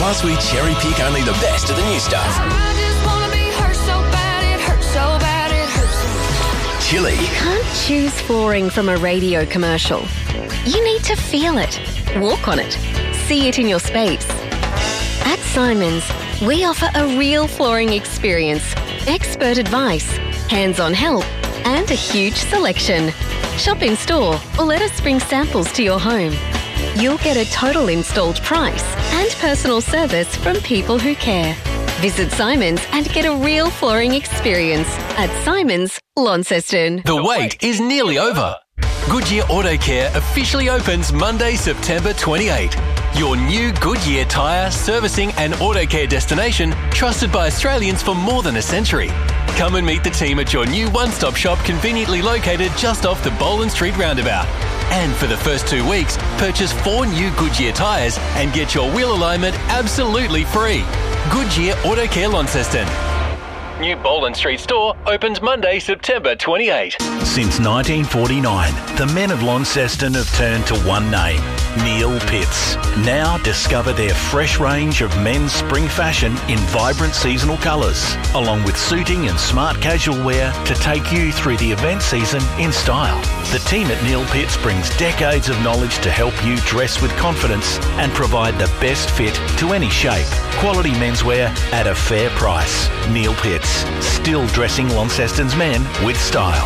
Plus, we cherry pick only the best of the new stuff. I just wanna be hurt so bad, it hurts so bad, it hurts so bad. Chili. You can't choose flooring from a radio commercial. You need to feel it, walk on it, see it in your space. At Simons, we offer a real flooring experience, expert advice, hands-on help, and a huge selection. Shop in store or let us bring samples to your home. You'll get a total installed price and personal service from people who care. Visit Simons and get a real flooring experience at Simons, Launceston. The wait is nearly over. Goodyear Auto Care officially opens Monday, September 28. Your new Goodyear tyre, servicing and auto care destination, trusted by Australians for more than a century. Come and meet the team at your new one-stop shop conveniently located just off the Boland Street roundabout. And for the first 2 weeks, purchase 4 new Goodyear tyres and get your wheel alignment absolutely free. Goodyear Auto Care Launceston. New Boland Street store opens Monday, September 28. Since 1949, the men of Launceston have turned to one name, Neil Pitts. Now discover their fresh range of men's spring fashion in vibrant seasonal colours, along with suiting and smart casual wear to take you through the event season in style. The team at Neil Pitts brings decades of knowledge to help you dress with confidence and provide the best fit to any shape. Quality menswear at a fair price. Neil Pitts, still dressing Launceston's men with style.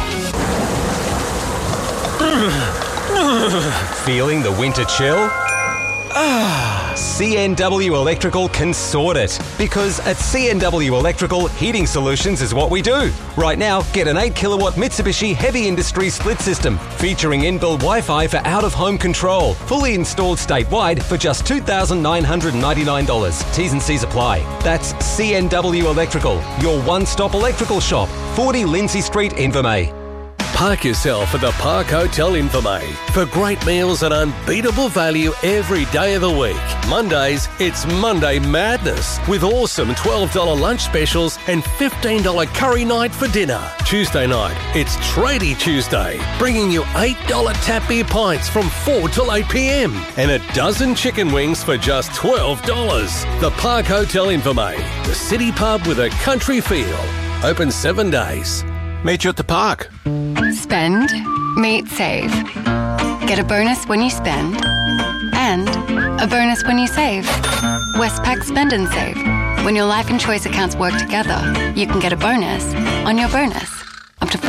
Feeling the winter chill? CNW Electrical can sort it, because at CNW Electrical, heating solutions is what we do. Right now, get an 8 kilowatt Mitsubishi Heavy Industry split system featuring inbuilt Wi-Fi for out-of-home control, fully installed statewide for just $2,999. T's and C's apply. That's CNW Electrical, your one-stop electrical shop, 40 Lindsay Street, Invermay. Park yourself at the Park Hotel Invermay for great meals and unbeatable value every day of the week. Mondays, it's Monday Madness with awesome $12 lunch specials and $15 curry night for dinner. Tuesday night, it's Tradie Tuesday, bringing you $8 tap beer pints from 4 till 8 p.m. and a dozen chicken wings for just $12. The Park Hotel Invermay, the city pub with a country feel. Open 7 days. Meet you at the park. Spend, meet, save. Get a bonus when you spend and a bonus when you save. Westpac Spend and Save. When your life and choice accounts work together, you can get a bonus on your bonus, up to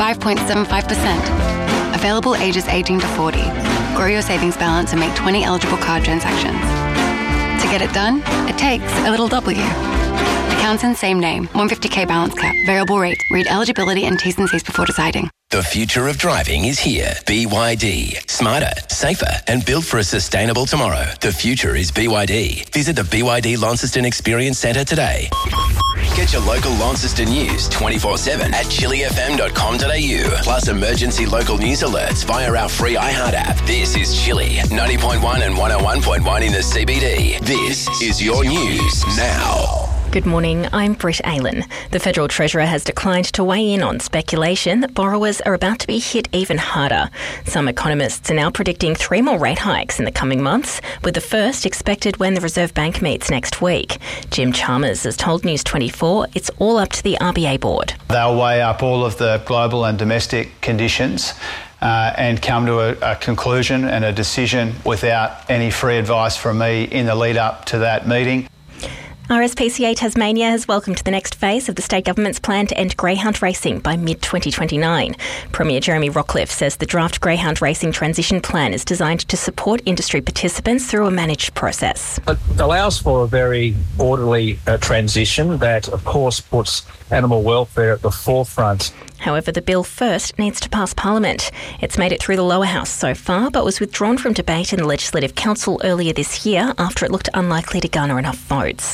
5.75%. Available ages 18 to 40. Grow your savings balance and make 20 eligible card transactions. To get it done, it takes a little W. Accounts in same name. 150k balance cap. Variable rate. Read eligibility and T's and C's before deciding. The future of driving is here. BYD. Smarter, safer, and built for a sustainable tomorrow. The future is BYD. Visit the BYD Launceston Experience Centre today. Get your local Launceston news 24/7 at chillyfm.com.au. Plus emergency local news alerts via our free iHeart app. This is Chilly 90.1 and 101.1 in the CBD. This is your news now. Good morning, I'm Britt Aylen. The Federal Treasurer has declined to weigh in on speculation that borrowers are about to be hit even harder. Some economists are now predicting 3 more rate hikes in the coming months, with the first expected when the Reserve Bank meets next week. Jim Chalmers has told News 24 it's all up to the RBA board. They'll weigh up all of the global and domestic conditions and come to a conclusion and a decision without any free advice from me in the lead up to that meeting. RSPCA Tasmania has welcomed the next phase of the state government's plan to end greyhound racing by mid-2029. Premier Jeremy Rockliff says the draft greyhound racing transition plan is designed to support industry participants through a managed process. It allows for a very orderly transition that, of course, puts animal welfare at the forefront. However, the bill first needs to pass Parliament. It's made it through the lower house so far, but was withdrawn from debate in the Legislative Council earlier this year after it looked unlikely to garner enough votes.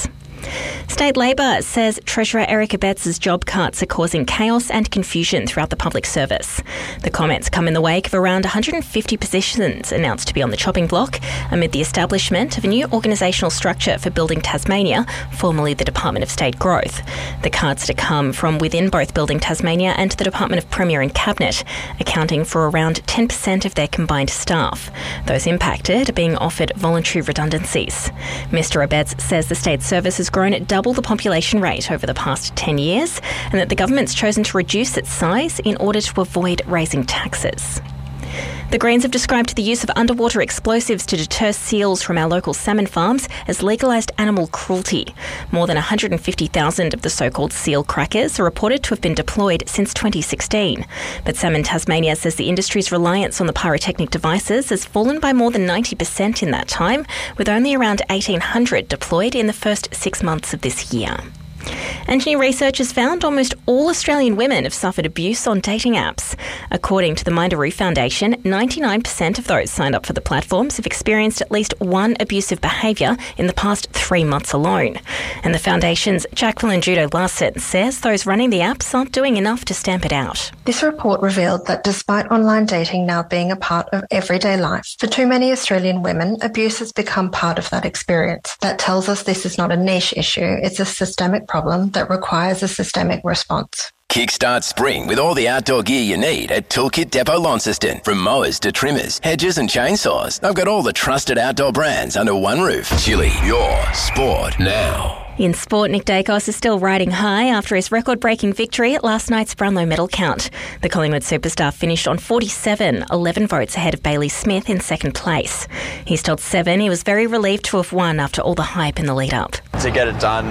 State Labor says Treasurer Eric Abetz' job cuts are causing chaos and confusion throughout the public service. The comments come in the wake of around 150 positions announced to be on the chopping block amid the establishment of a new organisational structure for Building Tasmania, formerly the Department of State Growth. The cuts to come from within both Building Tasmania and the Department of Premier and Cabinet, accounting for around 10% of their combined staff. Those impacted are being offered voluntary redundancies. Mr Abetz says the state service has grown at double the population rate over the past 10 years and that the government's chosen to reduce its size in order to avoid raising taxes. The Greens have described the use of underwater explosives to deter seals from our local salmon farms as legalised animal cruelty. More than 150,000 of the so-called seal crackers are reported to have been deployed since 2016. But Salmon Tasmania says the industry's reliance on the pyrotechnic devices has fallen by more than 90% in that time, with only around 1,800 deployed in the first 6 months of this year. And new research has found almost all Australian women have suffered abuse on dating apps. According to the Mindaroo Foundation, 99% of those signed up for the platforms have experienced at least one abusive behaviour in the past 3 months alone. And the Foundation's Jacqueline Judo-Larson says those running the apps aren't doing enough to stamp it out. This report revealed that despite online dating now being a part of everyday life, for too many Australian women, abuse has become part of that experience. That tells us this is not a niche issue, it's a systemic problem that requires a systemic response. Kickstart spring with all the outdoor gear you need at Toolkit Depot Launceston. From mowers to trimmers, hedges and chainsaws, they've got all the trusted outdoor brands under one roof. Chili, your sport now. In sport, Nick Dacos is still riding high after his record-breaking victory at last night's Brownlow medal count. The Collingwood superstar finished on 47, 11 votes ahead of Bailey Smith in second place. He's told Seven he was very relieved to have won after all the hype in the lead-up. To get it done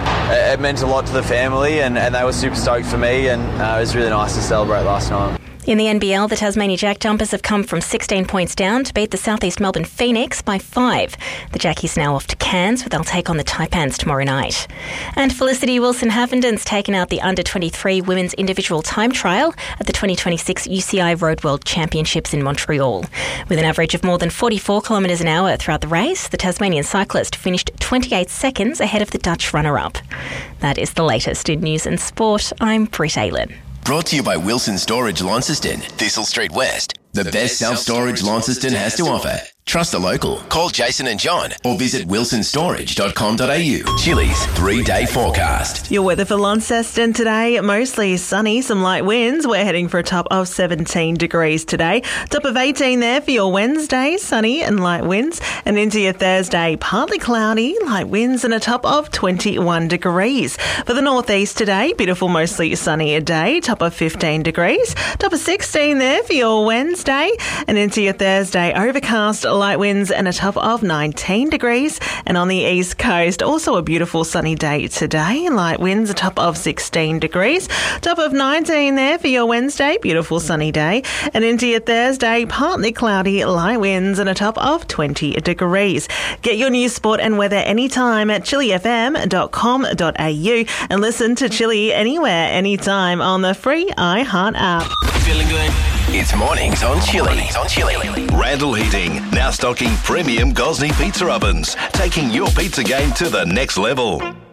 it meant a lot to the family and they were super stoked for me and it was really nice to celebrate last night. In the NBL, the Tasmania Jack Jumpers have come from 16 points down to beat the South East Melbourne Phoenix by 5. The Jackies now off to Cairns, where they'll take on the Taipans tomorrow night. And Felicity Wilson-Havenden's taken out the under-23 women's individual time trial at the 2026 UCI Road World Championships in Montreal. With an average of more than 44 kilometres an hour throughout the race, the Tasmanian cyclist finished 28 seconds ahead of the Dutch runner-up. That is the latest in news and sport. I'm Britt Aylen. Brought to you by Wilson Storage Launceston, Thistle Street West. The best self-storage Launceston has to offer. Trust the local. Call Jason and John or visit wilsonstorage.com.au. Chili's 3-day forecast. Your weather for Launceston today, mostly sunny, some light winds. We're heading for a top of 17 degrees today. Top of 18 there for your Wednesday, sunny and light winds. And into your Thursday, partly cloudy, light winds and a top of 21 degrees. For the northeast today, beautiful, mostly sunny a day, top of 15 degrees. Top of 16 there for your Wednesday. And into your Thursday, overcast, light winds and a top of 19 degrees. And on the east coast, also a beautiful sunny day today. Light winds, a top of 16 degrees. Top of 19 there for your Wednesday. Beautiful sunny day. And into your Thursday, partly cloudy, light winds and a top of 20 degrees. Get your news, sport and weather anytime at chilifm.com.au and listen to Chili anywhere, anytime on the free iHeart app. Feeling good? It's mornings on Chili. Randall Heating, now stocking premium Gosney pizza ovens, taking your pizza game to the next level.